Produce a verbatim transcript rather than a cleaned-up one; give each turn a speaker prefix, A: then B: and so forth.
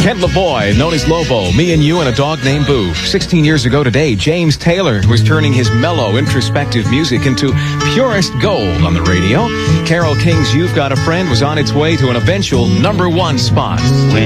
A: Kent LaBoy, known as Lobo, Me and You and a Dog Named Boo. sixteen years ago today, James Taylor was turning his mellow, introspective music into purest gold on the radio. Carole King's You've Got a Friend was on its way to an eventual number one spot.